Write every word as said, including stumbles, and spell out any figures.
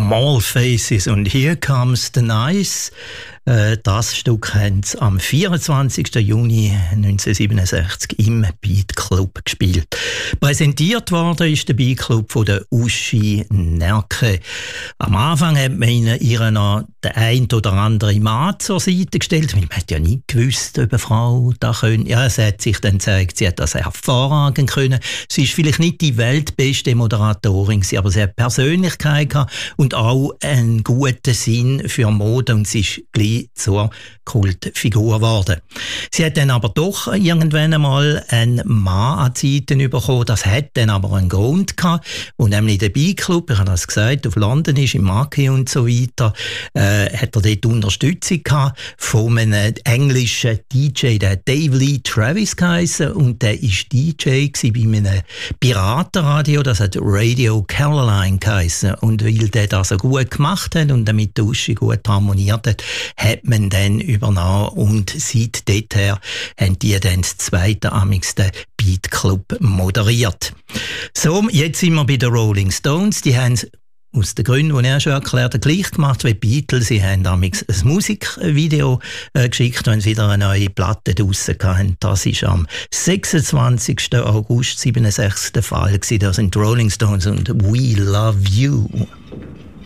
Small Faces und Here Comes the Nice. Das Stück haben sie am vierundzwanzigsten Juni neunzehnhundertsiebenundsechzig im Beat Club gespielt. Präsentiert worden ist der Beat Club von der Uschi Nerke. Am Anfang hat man ihnen ihr noch den ein oder anderen Mann zur Seite gestellt, weil man hat ja nie gewusst, ob eine Frau das könnte. Ja, es hat sich dann gezeigt, sie hat das hervorragend können. Sie ist vielleicht nicht die weltbeste Moderatorin, aber sie hat Persönlichkeit gehabt und auch einen guten Sinn für Mode und sie ist gleich zur Kultfigur geworden. Sie hat dann aber doch irgendwann einmal einen Mann an die Seite bekommen. Das hat dann aber einen Grund gehabt. Und nämlich der Beat Club, ich habe das gesagt, auf London ist, im Marquis und so weiter, äh, hat er dort Unterstützung gehabt von einem englischen D J, der hat Dave Lee Travis geheissen, und der war D J bei einem Piratenradio, das hat Radio Caroline geheissen. Und weil der das so gut gemacht hat und damit die Uschi gut harmoniert hat, hat man dann übernommen und seit dort her haben die dann das zweite amix den Beat Club moderiert. So, jetzt sind wir bei den Rolling Stones. Die haben aus den Gründen, die ich schon erklärt habe, gleich gemacht wie die Beatles. Sie haben amix ein Musikvideo äh, geschickt, wenn sie wieder eine neue Platte draussen hatten. Das war am sechsundzwanzigsten August siebenundsechzig der Fall. Das sind die Rolling Stones und We Love You.